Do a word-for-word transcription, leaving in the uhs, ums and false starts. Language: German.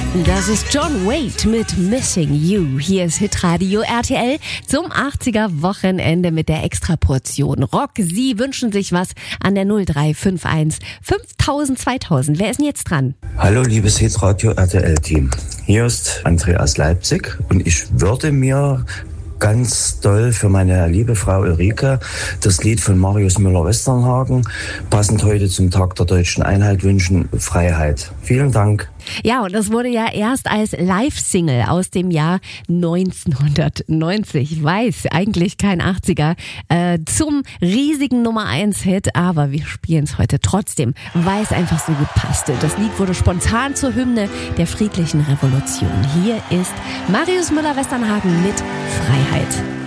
Das ist John Waite mit Missing You. Hier ist Hitradio R T L zum achtziger-Wochenende mit der Extraportion Rock. Sie wünschen sich was an der null drei fünf eins fünftausend zweitausend. Wer ist denn jetzt dran? Hallo liebes Hitradio R T L-Team. Hier ist André aus Leipzig und ich würde mir ganz doll für meine liebe Frau Ulrike das Lied von Marius Müller-Westernhagen, passend heute zum Tag der Deutschen Einheit, wünschen: Freiheit. Vielen Dank. Ja, und das wurde ja erst als Live-Single aus dem Jahr neunzehnhundertneunzig. Ich weiß, eigentlich kein achtziger, äh, zum riesigen Nummer eins Hit, aber wir spielen es heute trotzdem, weil es einfach so gut passte. Das Lied wurde spontan zur Hymne der friedlichen Revolution. Hier ist Marius Müller-Westernhagen mit Freiheit.